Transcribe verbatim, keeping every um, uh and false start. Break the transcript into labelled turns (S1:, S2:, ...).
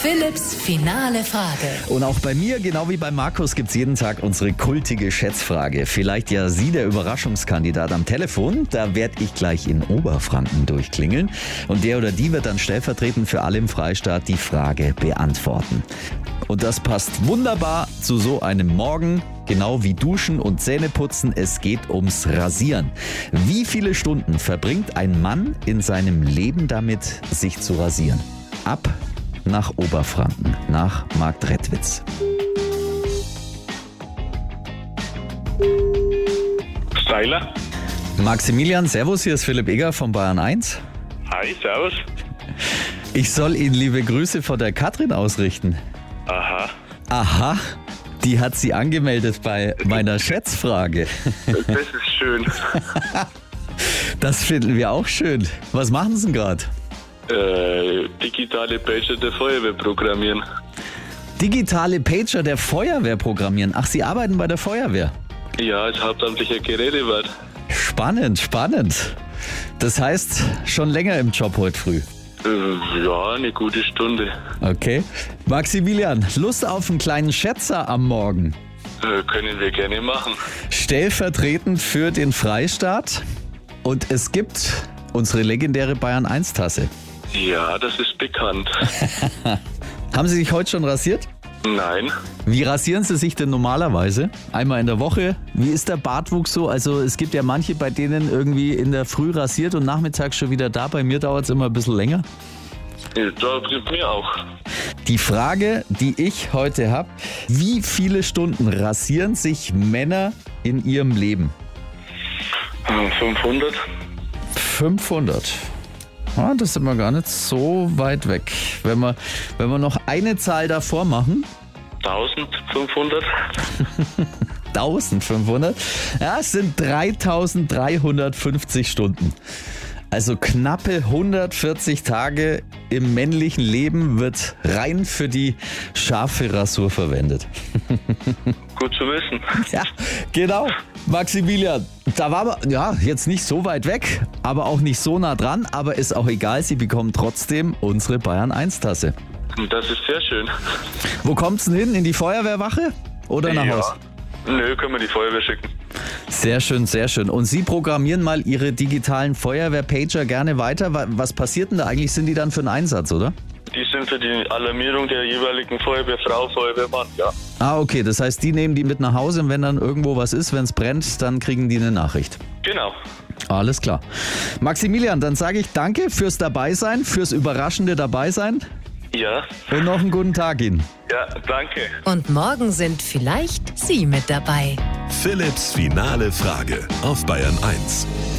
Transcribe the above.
S1: Philipps finale Frage.
S2: Und auch bei mir, genau wie bei Markus, gibt's jeden Tag unsere kultige Schätzfrage. Vielleicht ja Sie der Überraschungskandidat am Telefon. Da werde ich gleich in Oberfranken durchklingeln. Und der oder die wird dann stellvertretend für alle im Freistaat die Frage beantworten. Und das passt wunderbar zu so einem Morgen, genau wie Duschen und Zähneputzen. Es geht ums Rasieren. Wie viele Stunden verbringt ein Mann in seinem Leben damit, sich zu rasieren? Ab nach Oberfranken, nach Marktredwitz.
S3: Seiler.
S2: Maximilian, servus, hier ist Philipp Egger von Bayern eins.
S3: Hi, servus.
S2: Ich soll Ihnen liebe Grüße von der Katrin ausrichten.
S3: Aha.
S2: Aha, die hat sie angemeldet bei meiner Schätzfrage.
S3: Das ist schön.
S2: Das finden wir auch schön. Was machen Sie denn gerade?
S3: Äh, digitale Pager der Feuerwehr programmieren.
S2: Digitale Pager der Feuerwehr programmieren. Ach, Sie arbeiten bei der Feuerwehr?
S3: Ja, als hauptamtlicher Gerätewart.
S2: Spannend, spannend. Das heißt, schon länger im Job heute früh.
S3: Äh, ja, eine gute Stunde.
S2: Okay. Maximilian, Lust auf einen kleinen Schätzer am Morgen?
S3: Äh, können wir gerne machen.
S2: Stellvertretend für den Freistaat. Und es gibt unsere legendäre Bayern eins Tasse.
S3: Ja, das ist bekannt.
S2: Haben Sie sich heute schon rasiert?
S3: Nein.
S2: Wie rasieren Sie sich denn normalerweise? Einmal in der Woche? Wie ist der Bartwuchs so? Also es gibt ja manche, bei denen irgendwie in der Früh rasiert und nachmittags schon wieder da. Bei mir dauert es immer ein bisschen länger.
S3: Ja, das gibt mir auch.
S2: Die Frage, die ich heute habe: Wie viele Stunden rasieren sich Männer in ihrem Leben?
S3: fünfhundert.
S2: fünfhundert. Ah, das sind wir gar nicht so weit weg. Wenn wir, wenn wir noch eine Zahl davor machen.
S3: eintausendfünfhundert.
S2: eintausendfünfhundert? Ja, es sind dreitausenddreihundertfünfzig Stunden. Also knappe hundertvierzig Tage im männlichen Leben wird rein für die scharfe Rasur verwendet.
S3: Gut zu wissen.
S2: Ja, genau. Maximilian, da waren wir ja jetzt nicht so weit weg, aber auch nicht so nah dran, aber ist auch egal, Sie bekommen trotzdem unsere Bayern eins Tasse.
S3: Das ist sehr schön.
S2: Wo kommt's denn hin? In die Feuerwehrwache oder nach
S3: ja.
S2: Haus?
S3: Nö, können wir die Feuerwehr schicken.
S2: Sehr schön, sehr schön. Und Sie programmieren mal Ihre digitalen Feuerwehr-Pager gerne weiter. Was passiert denn da eigentlich? Sind die dann für einen Einsatz, oder?
S3: Die sind für die Alarmierung der jeweiligen Feuerwehrfrau, Feuerwehrmann, ja.
S2: Ah, okay. Das heißt, die nehmen die mit nach Hause und wenn dann irgendwo was ist, wenn es brennt, dann kriegen die eine Nachricht.
S3: Genau.
S2: Alles klar. Maximilian, dann sage ich danke fürs Dabeisein, fürs überraschende Dabeisein.
S3: Ja.
S2: Und noch einen guten Tag Ihnen.
S3: Ja, danke.
S1: Und morgen sind vielleicht Sie mit dabei.
S4: Philipps finale Frage auf Bayern eins.